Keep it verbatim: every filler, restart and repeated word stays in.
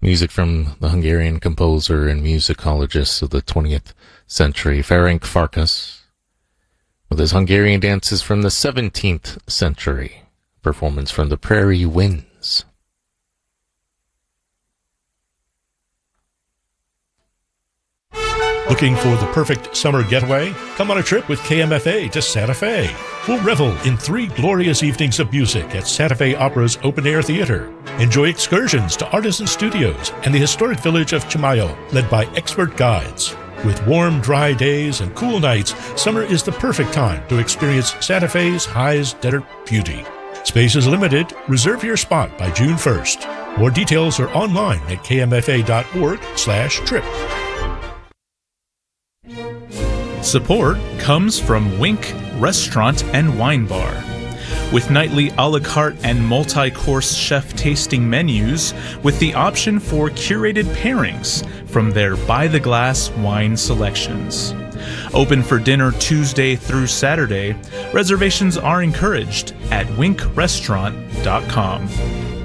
Music from the Hungarian composer and musicologist of the twentieth century, Ferenc Farkas, with his Hungarian dances from the seventeenth century. Performance from the Prairie Winds. Looking for the perfect summer getaway? Come on a trip with K M F A to Santa Fe. We'll revel in three glorious evenings of music at Santa Fe Opera's open-air theater. Enjoy excursions to Artisan Studios and the historic village of Chimayo, led by expert guides. With warm, dry days and cool nights, summer is the perfect time to experience Santa Fe's highest desert beauty. Space is limited. Reserve your spot by June first. More details are online at k m f a dot org slash trip. Support comes from Wink Restaurant and Wine Bar. With nightly a la carte and multi-course chef tasting menus with the option for curated pairings from their by-the-glass wine selections. Open for dinner Tuesday through Saturday. Reservations are encouraged at wink restaurant dot com.